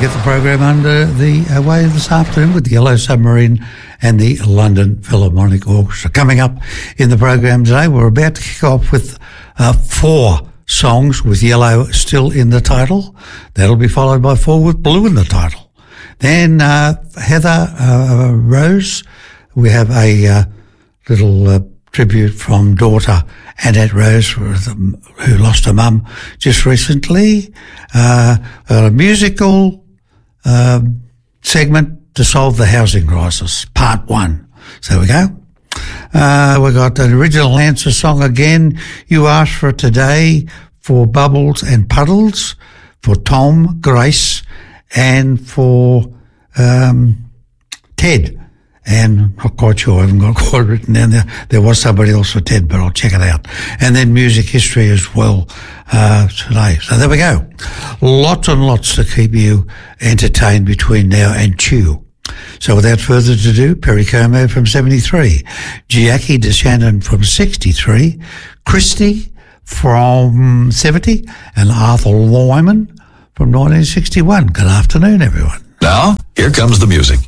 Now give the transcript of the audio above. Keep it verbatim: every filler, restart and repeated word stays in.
get the program under the uh, way this afternoon with the Yellow Submarine and the London Philharmonic Orchestra. Coming up in the program today, we're about to kick off with uh, four songs with yellow still in the title. That'll be followed by four with blue in the title. Then uh, Heather uh, Rose, we have a uh, little uh, tribute from daughter Annette Rose, who lost her mum just recently. Uh, a musical uh, segment to solve the housing crisis, part one. So there we go. Uh, we got an original answer song again. You asked for it today for Bubbles and Puddles, for Tom, Grace, and for um, Ted. And I'm not quite sure, I haven't got quite written down there. There was somebody else for Ted, but I'll check it out. And then music history as well uh, today. So there we go. Lots and lots to keep you entertained between now and two. So without further ado, Perry Como from seventy-three, Jackie DeShannon from sixty-three, Christy from seventy, and Arthur Lyman from nineteen sixty-one. Good afternoon, everyone. Now, here comes the music.